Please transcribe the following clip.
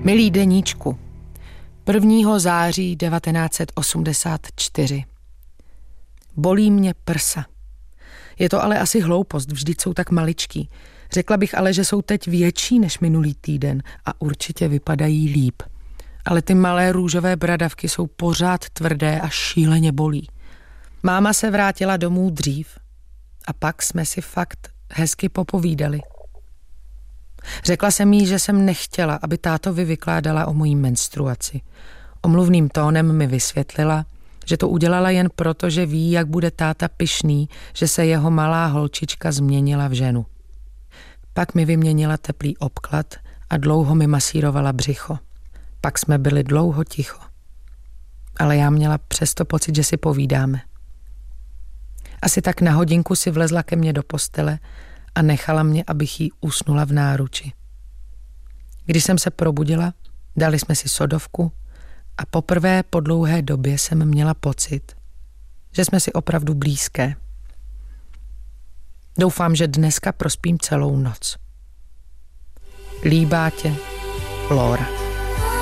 Milý deníčku, 1. září 1984. Bolí mě prsa. Je to ale asi hloupost, vždyť jsou tak maličký. Řekla bych ale, že jsou teď větší než minulý týden a určitě vypadají líp. Ale ty malé růžové bradavky jsou pořád tvrdé a šíleně bolí. Máma se vrátila domů dřív a pak jsme si fakt hezky popovídali. Řekla jsem jí, že jsem nechtěla, aby tátovi vykládala o mojí menstruaci. Omluvným tónem mi vysvětlila, že to udělala jen proto, že ví, jak bude táta pyšný, že se jeho malá holčička změnila v ženu. Pak mi vyměnila teplý obklad a dlouho mi masírovala břicho. Pak jsme byli dlouho ticho. Ale já měla přesto pocit, že si povídáme. Asi tak na hodinku si vlezla ke mně do postele a nechala mě, abych jí usnula v náruči. Když jsem se probudila, dali jsme si sodovku a poprvé po dlouhé době jsem měla pocit, že jsme si opravdu blízké. Doufám, že dneska prospím celou noc. Líbá tě, Laura.